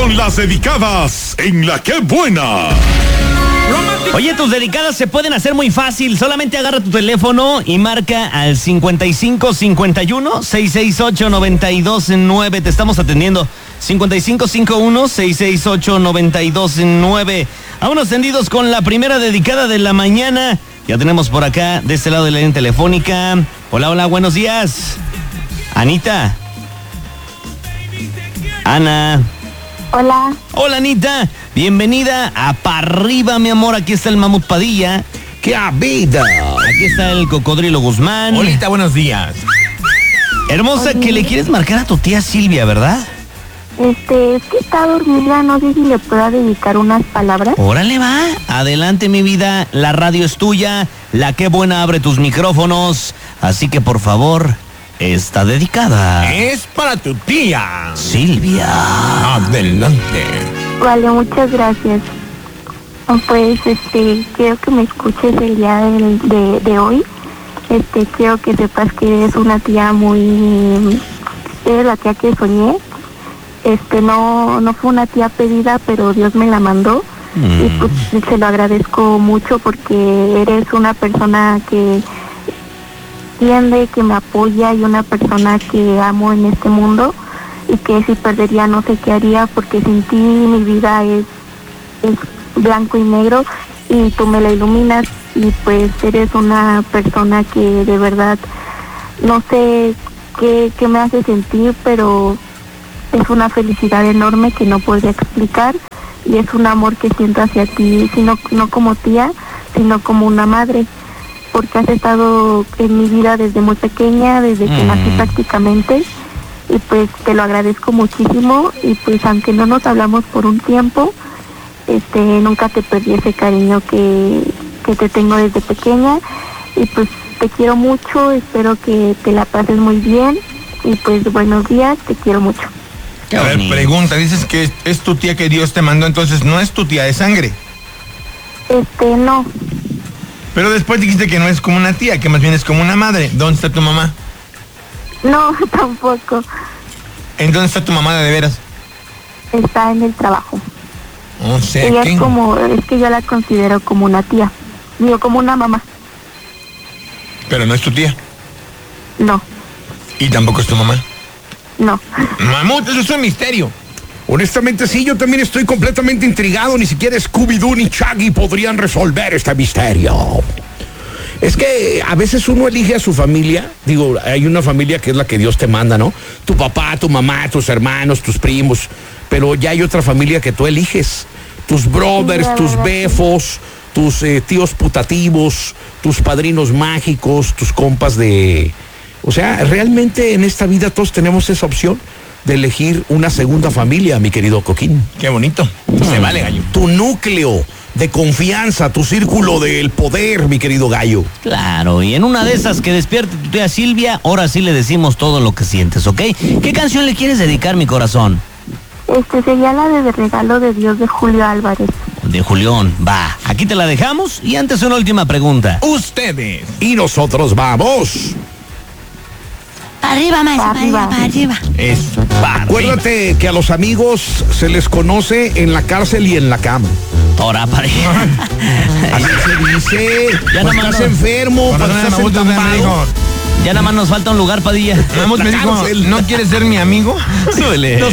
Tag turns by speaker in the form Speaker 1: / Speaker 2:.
Speaker 1: con las dedicadas en La Qué Buena.
Speaker 2: Oye, tus dedicadas se pueden hacer muy fácil. Solamente agarra tu teléfono y marca al 5551-668-929. Te estamos atendiendo. 5551-668-929. Vámonos tendidos con la primera dedicada de la mañana. Ya tenemos por acá, de este lado de la línea telefónica. Hola, hola, buenos días. Anita. Ana.
Speaker 3: Hola.
Speaker 2: Hola, Anita. Bienvenida a Parriba, mi amor. Aquí está el Mamut Padilla.
Speaker 4: ¡Qué vida!
Speaker 2: Aquí está el Cocodrilo Guzmán.
Speaker 4: Olita, buenos días.
Speaker 2: Hermosa, que le quieres marcar a tu tía Silvia, ¿verdad?
Speaker 3: Es que está dormida, no sé si le pueda dedicar unas palabras.
Speaker 2: Órale, va. Adelante, mi vida. La radio es tuya. La Qué Buena abre tus micrófonos. Así que, por favor, está dedicada.
Speaker 4: Es para tu tía.
Speaker 2: Silvia.
Speaker 4: Adelante.
Speaker 3: Vale, muchas gracias. Pues, quiero que me escuches el día de hoy. Quiero que sepas que eres una tía eres la tía que soñé. No fue una tía pedida, pero Dios me la mandó. Y pues se lo agradezco mucho porque eres una persona que entiende, que me apoya y una persona que amo en este mundo y que si perdería no sé qué haría porque sin ti mi vida es blanco y negro y tú me la iluminas y pues eres una persona que de verdad no sé qué me hace sentir, pero es una felicidad enorme que no podría explicar y es un amor que siento hacia ti, no como tía, sino como una madre, porque has estado en mi vida desde muy pequeña, desde que nací prácticamente, y pues te lo agradezco muchísimo y pues aunque no nos hablamos por un tiempo, nunca te perdí ese cariño que te tengo desde pequeña y pues te quiero mucho, espero que te la pases muy bien y pues buenos días, te quiero mucho.
Speaker 4: A ver, pregunta, dices que es tu tía que Dios te mandó, entonces no es tu tía de sangre.
Speaker 3: No.
Speaker 4: Pero después dijiste que no es como una tía, que más bien es como una madre. ¿Dónde está tu mamá?
Speaker 3: No, tampoco.
Speaker 4: ¿En dónde está tu mamá de veras?
Speaker 3: Está en el trabajo.
Speaker 4: No sé.
Speaker 3: Ella es que yo la considero como una tía. Digo, como una mamá.
Speaker 4: Pero no es tu tía.
Speaker 3: No.
Speaker 4: ¿Y tampoco es tu mamá?
Speaker 3: No.
Speaker 4: Mamut, eso es un misterio.
Speaker 1: Honestamente, sí, yo también estoy completamente intrigado. Ni siquiera Scooby-Doo ni Shaggy podrían resolver este misterio. Es que a veces uno elige a su familia. Digo, hay una familia que es la que Dios te manda, ¿no? Tu papá, tu mamá, tus hermanos, tus primos. Pero ya hay otra familia que tú eliges. Tus brothers, tus befos, tus tíos putativos, tus padrinos mágicos, tus compas de... O sea, realmente en esta vida todos tenemos esa opción de elegir una segunda familia, mi querido Coquín.
Speaker 4: Qué bonito. Se vale, gallo.
Speaker 1: Tu núcleo de confianza, tu círculo del poder, mi querido gallo.
Speaker 2: Claro, y en una de esas que despierte tu tía Silvia, ahora sí le decimos todo lo que sientes, ¿ok? ¿Qué canción le quieres dedicar, mi corazón?
Speaker 3: Sería la de Regalo de Dios de Julio Álvarez.
Speaker 2: De Julián, va. Aquí te la dejamos y antes una última pregunta.
Speaker 4: Ustedes.
Speaker 1: Y nosotros vamos.
Speaker 5: Arriba, maestro,
Speaker 3: Arriba.
Speaker 5: para arriba.
Speaker 4: Eso.
Speaker 1: Acuérdate que a los amigos se les conoce en la cárcel y en la cama.
Speaker 2: Ahora, pareja.
Speaker 1: Así se dice.
Speaker 2: Ya
Speaker 1: Cuando
Speaker 2: nomás
Speaker 1: estás
Speaker 2: no.
Speaker 1: enfermo, cuando estás
Speaker 4: me
Speaker 1: entampado.
Speaker 4: dijo,
Speaker 2: Ya nada más nos falta un lugar, Padilla.
Speaker 4: Mamut me dijo, ¿no quieres ser mi amigo?
Speaker 2: Súbele.
Speaker 4: Los